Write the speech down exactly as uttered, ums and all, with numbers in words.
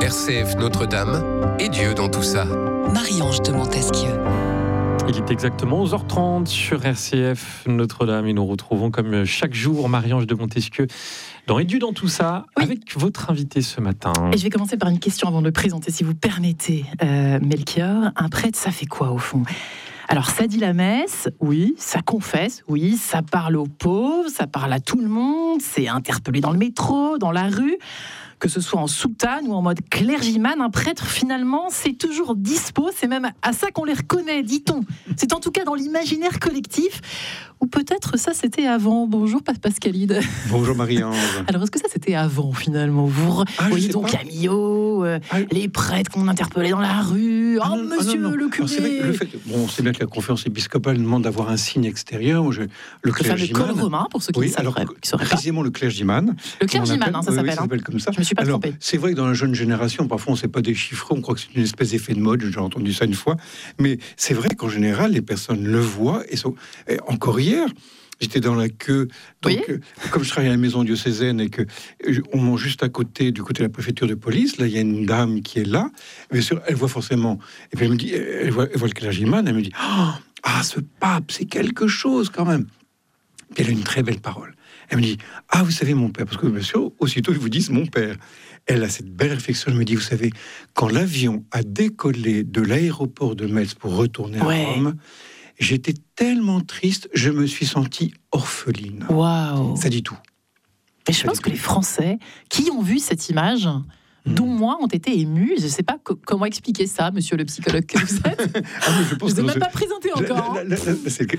R C F Notre-Dame et Dieu dans tout ça. Marie-Ange de Montesquieu. Il est exactement onze heures trente sur R C F Notre-Dame et nous retrouvons comme chaque jour Marie-Ange de Montesquieu dans Et Dieu dans tout ça, oui, avec votre invité ce matin. Et je vais commencer par une question avant de le présenter, si vous permettez. Euh, Melchior, un prêtre, ça fait quoi au fond ? Alors, ça dit la messe, oui, ça confesse, oui, ça parle aux pauvres, ça parle à tout le monde, c'est interpellé dans le métro, dans la rue, que ce soit en soutane ou en mode clergyman, un prêtre, finalement, c'est toujours dispo, c'est même à ça qu'on les reconnaît, dit-on. C'est en tout cas dans l'imaginaire collectif, ou peut-être ça, c'était avant. Bonjour, Pascalide. Bonjour, Marie-Ange. Alors, est-ce que ça, c'était avant, finalement ? Vous ah, voyez donc Camillo, euh, ah, les prêtres qu'on interpellait dans la rue, ah, oh, non, monsieur ah, non, non. le curé. C'est vrai que le fait, bon, c'est bien que la conférence épiscopale demande d'avoir un signe extérieur. Je, le le clergyman. fameux col romain, pour ceux qui oui, ne savent alors, pas. Précisément le clergyman. Le clergyman, hein, ça oui, s'appelle. Oui, ça s'appelle hein. comme ça. Je me suis pas alors, trompée. C'est vrai que dans la jeune génération, parfois on ne sait pas déchiffrer, on croit que c'est une espèce d'effet de mode, j'ai entendu ça une fois. Mais c'est vrai qu'en général, les personnes le voient. Et, sont... et encore hier, j'étais dans la queue, donc oui. euh, comme je travaille à la maison diocésaine et que euh, on mange juste à côté, du côté de la préfecture de police, là il y a une dame qui est là, bien sûr, elle voit forcément, et puis elle me dit, elle voit, elle voit le clergyman, elle me dit, oh, ah ce pape, c'est quelque chose quand même. Puis elle a une très belle parole. Elle me dit, ah vous savez mon père, parce que bien sûr, aussitôt ils vous disent mon père. Elle a cette belle réflexion, elle me dit, vous savez, quand l'avion a décollé de l'aéroport de Metz pour retourner ouais. à Rome, j'étais tellement triste, je me suis sentie orpheline. Waouh. Ça dit tout. Et je Ça pense que tout. les Français qui ont vu cette image, mmh. dont moi, ont été émus. Je ne sais pas co- comment expliquer ça, monsieur le psychologue que vous êtes. ah, je pense je ne vous ai que même je... pas présenté encore. La, la, la, la, c'est,